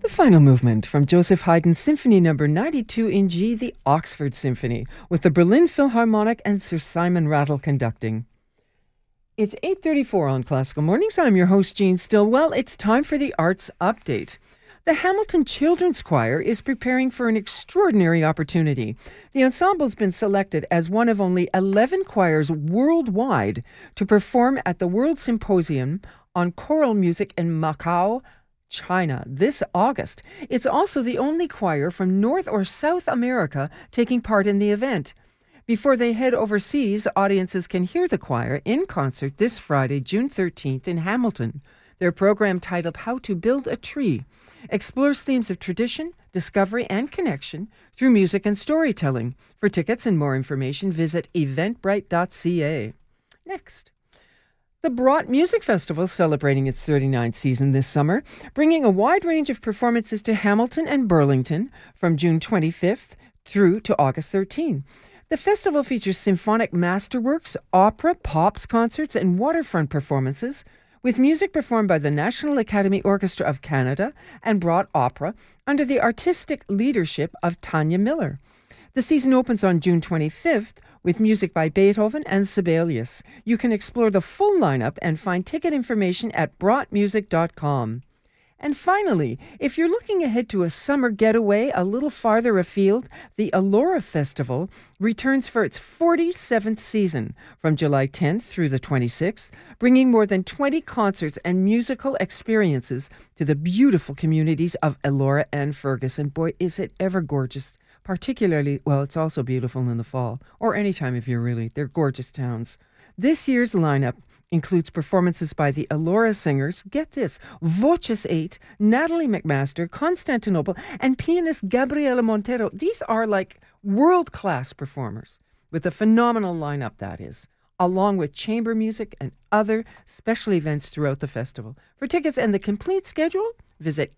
The final movement from Joseph Haydn's Symphony Number 92 in G, the Oxford Symphony, with the Berlin Philharmonic and Sir Simon Rattle conducting. It's 8:34 on Classical Mornings. I'm your host, Jean Stillwell. It's time for the Arts Update. The Hamilton Children's Choir is preparing for an extraordinary opportunity. The ensemble's been selected as one of only 11 choirs worldwide to perform at the World Symposium on Choral Music in Macau, China, this August. It's also the only choir from North or South America taking part in the event. Before they head overseas, audiences can hear the choir in concert this Friday, June 13th in Hamilton. Their program, titled How to Build a Tree, explores themes of tradition, discovery, and connection through music and storytelling. For tickets and more information, visit eventbrite.ca. Next. The Brought Music Festival is celebrating its 39th season this summer, bringing a wide range of performances to Hamilton and Burlington from June 25th through to August 13. The festival features symphonic masterworks, opera, pops, concerts, and waterfront performances, with music performed by the National Academy Orchestra of Canada and Brought Opera under the artistic leadership of Tanya Miller. The season opens on June 25th with music by Beethoven and Sibelius. You can explore the full lineup and find ticket information at broughtmusic.com. And finally, if you're looking ahead to a summer getaway a little farther afield, the Elora Festival returns for its 47th season from July 10th through the 26th, bringing more than 20 concerts and musical experiences to the beautiful communities of Elora and Ferguson. Boy, is it ever gorgeous. Particularly, well, it's also beautiful in the fall, or any time of year, really. They're gorgeous towns. This year's lineup includes performances by the Elora singers, get this, Voces 8, Natalie McMaster, Constantinople, and pianist Gabriela Montero. These are like world-class performers, with a phenomenal lineup, that is, along with chamber music and other special events throughout the festival. For tickets and the complete schedule, visit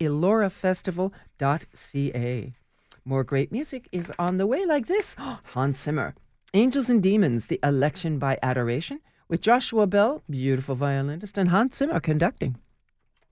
elorafestival.ca. More great music is on the way, like this. Hans Zimmer, Angels and Demons, The Election by Adoration, with Joshua Bell, beautiful violinist, and Hans Zimmer conducting.